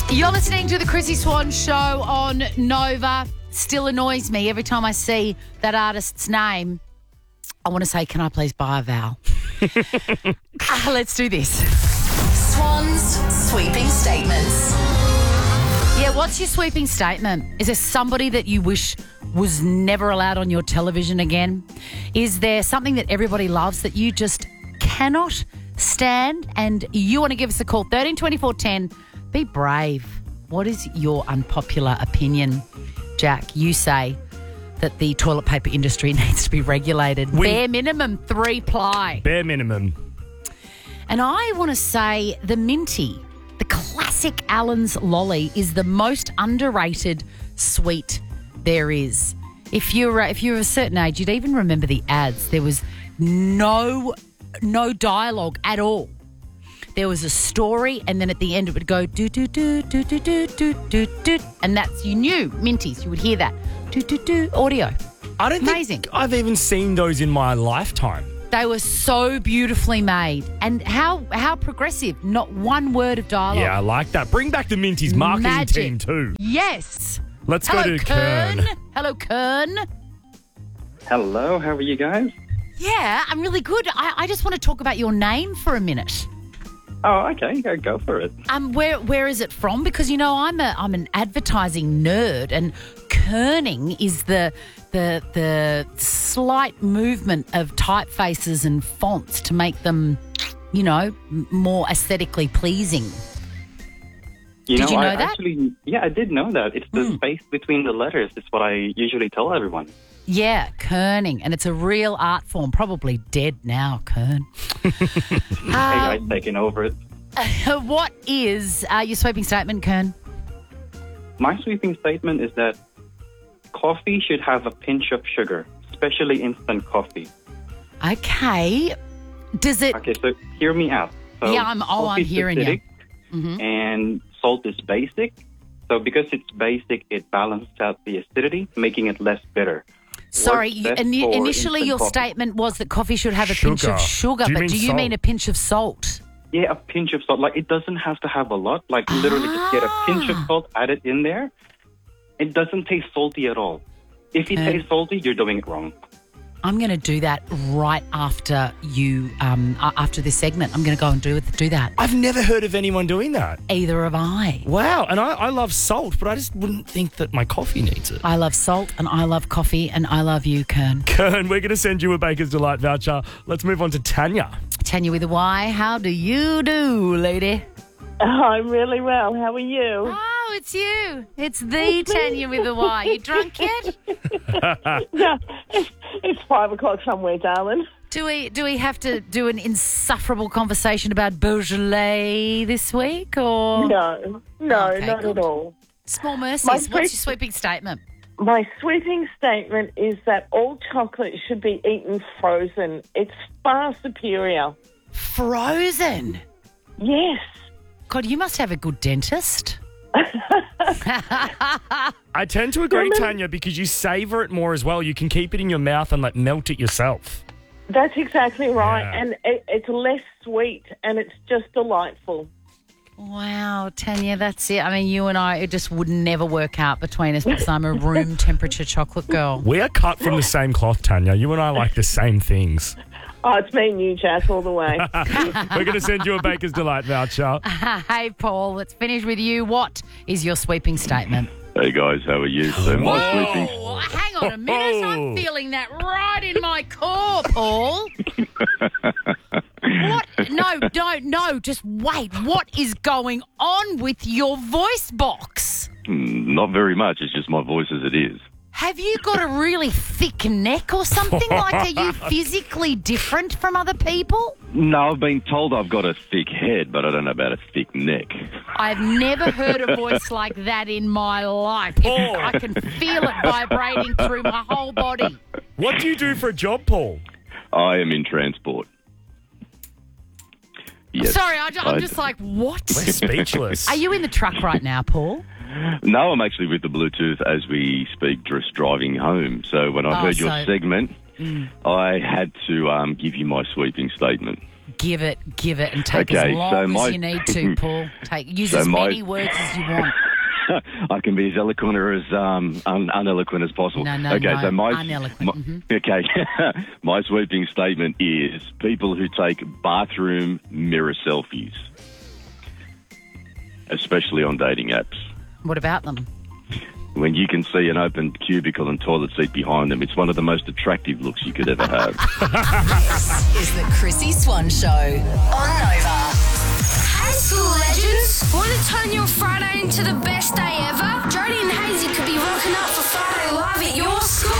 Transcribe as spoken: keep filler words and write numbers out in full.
You're listening to the Chrissy Swan Show on Nova. Still annoys me every time I see that artist's name. I want to say, can I please buy a vowel? ah, let's do this. Swan's sweeping statements. Yeah, what's your sweeping statement? Is there somebody that you wish was never allowed on your television again? Is there something that everybody loves that you just cannot stand? And you want to give us a call, thirteen twenty-four ten. Be brave. What is your unpopular opinion, Jack? You say that the toilet paper industry needs to be regulated. We, Bare minimum three ply. Bare minimum. And I want to say the Minty, the classic Allen's lolly, is the most underrated sweet there is. If you're uh, if you're of a certain age, you'd even remember the ads. There was no no dialogue at all. There was a story, and then at the end it would go do do do do do do do do do, and that's, you knew Minties. You would hear that do do do audio. I don't Amazing. think I've even seen those in my lifetime. They were so beautifully made, and how how progressive. Not one word of dialogue. Yeah, I like that. Bring back the Minties marketing Magic. team too. Yes. Let's Hello, go to Kern. Kern. Hello, Kern. Hello, how are you guys? Yeah, I'm really good. I, I just want to talk about your name for a minute. Oh, okay, go, go for it. Um, where where is it from? Because you know I'm a I'm an advertising nerd, and kerning is the the the slight movement of typefaces and fonts to make them, you know, m- more aesthetically pleasing. You Did know, you know I that? Actually, yeah, I did know that. It's the Mm. space between the letters. It's what I usually tell everyone. Yeah, kerning, and it's a real art form. Probably dead now, Kern. Hey, guys, um, taking over it. what is uh, your sweeping statement, Kern? My sweeping statement is that coffee should have a pinch of sugar, especially instant coffee. Okay. Does it? Okay, so hear me out. So Yeah, I'm- oh, I'm coffee's hearing you. acidic, Mhm. And salt is basic. So because it's basic, it balances out the acidity, making it less bitter. Sorry, Works you, best ini- for initially instant your coffee. statement was that coffee should have a pinch of Sugar. sugar, Do you but mean do you salt? mean a pinch of salt? Yeah, a pinch of salt. Like, it doesn't have to have a lot. Like, literally just get a pinch of Ah. salt, add it in there. It doesn't taste salty at all. If it Okay. tastes salty, you're doing it wrong. I'm going to do that right after you, um, a- after this segment. I'm going to go and do do that. I've never heard of anyone doing that. Either have I. Wow, and I, I love salt, but I just wouldn't think that my coffee needs it. I love salt, and I love coffee, and I love you, Kern. Kern, we're going to send you a Baker's Delight voucher. Let's move on to Tanya. Tanya with a Y, how do you do, lady? Oh, I'm really well. How are you? Oh, it's you. It's the Tanya with a Y. You drunk yet? No, it's, it's five o'clock somewhere, darling. Do we do we have to do an insufferable conversation about Beaujolais this week, or No, no, Okay, not good. at all. small mercies? My What's sweet- your sweeping statement? My sweeping statement is that all chocolate should be eaten frozen. It's far superior. Frozen. Yes. Oh, God, you must have a good dentist. I tend to agree, Tanya, because you savour it more as well. You can keep it in your mouth and like melt it yourself. That's exactly right. Yeah. And it, it's less sweet and it's just delightful. Wow, Tanya, that's it. I mean, you and I, it just would never work out between us because I'm a room temperature chocolate girl. We are cut from the same cloth, Tanya. You and I like the same things. Oh, it's me and you, Jack, all the way. We're going to send you a Baker's Delight voucher. Hey, Paul, let's finish with you. What is your sweeping statement? Hey guys, how are you? So my sweeping, Oh, hang on a minute. I'm feeling that right in my core, Paul. What? No, no, no. Just wait. What is going on with your voice box? mm, not very much. It's just my voice as it is. Have you got a really thick neck or something? Like, are you physically different from other people? No, I've been told I've got a thick head, but I don't know about a thick neck. I've never heard a voice like that in my life. It- I can feel it vibrating through my whole body. What do you do for a job, Paul? I am in transport. Yes. Sorry, I, I'm I- just like, what? We're speechless. Are you in the truck right now, Paul? No, I'm actually with the Bluetooth as we speak, just driving home. So when I Oh, heard your so- segment, I had to um, give you my sweeping statement. give it, give it, and take Okay, as long so as my- you need to, Paul. Take use So as my- many words as you want. I can be as eloquent or as um, un- uneloquent as possible. No, no, okay, no, so my, uneloquent, my- mhm. okay, my sweeping statement is people who take bathroom mirror selfies, especially on dating apps. What about them? When you can see an open cubicle and toilet seat behind them, it's one of the most attractive looks you could ever have. This is the Chrissy Swan Show on Nova. Hey, school legends! Want to turn your Friday into the best day ever? Jody and Hazy could be rocking up for Friday Live at your school.